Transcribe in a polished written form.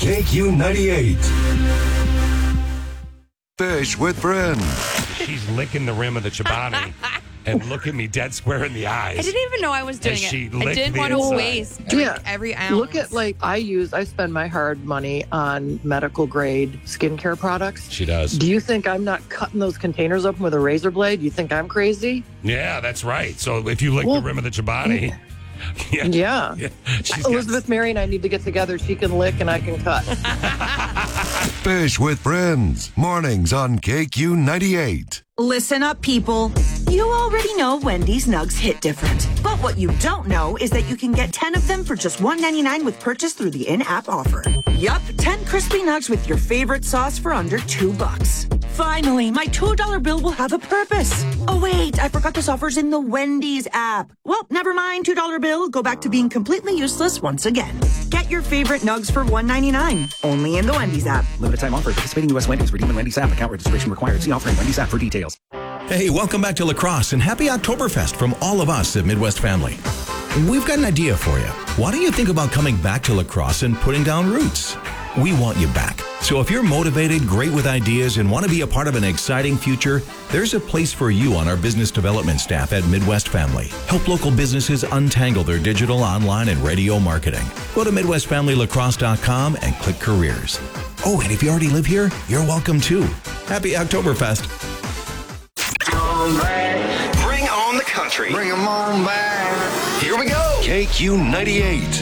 KQ98. Fish with friends. She's licking the rim of the Chobani and looking me dead square in the eyes. I didn't even know I was doing She it. I licked didn't the want to inside. waste every ounce. Look at, I spend my hard money on medical grade skincare products. She does. Do you think I'm not cutting those containers open with a razor blade? You think I'm crazy? Yeah, that's right. So if you lick the rim of the Chobani. Yeah. She's Elizabeth, Mary, and I need to get together. She can lick and I can cut. Fish with friends. Mornings on KQ98. Listen up, people. You already know Wendy's nugs hit different. But what you don't know is that you can get 10 of them for just $1.99 with purchase through the in-app offer. Yup, 10 crispy nugs with your favorite sauce for under $2. Finally, my $2 bill will have a purpose. Oh, wait, I forgot this offer's in the Wendy's app. Well, never mind, $2 bill. Go back to being completely useless once again. Get your favorite nugs for $1.99. Only in the Wendy's app. Limited time offer. Participating U.S. Wendy's. Redeem in Wendy's app. Account registration required. See offer in Wendy's app for details. Hey, welcome back to La Crosse and happy Oktoberfest from all of us at Midwest Family. We've got an idea for you. Why don't you think about coming back to La Crosse and putting down roots? We want you back. So if you're motivated, great with ideas, and want to be a part of an exciting future, there's a place for you on our business development staff at Midwest Family. Help local businesses untangle their digital, online, and radio marketing. Go to MidwestFamilyLacrosse.com and click careers. Oh, and if you already live here, you're welcome too. Happy Oktoberfest. Bring on the country. Bring 'em on back. Here we go. KQ98.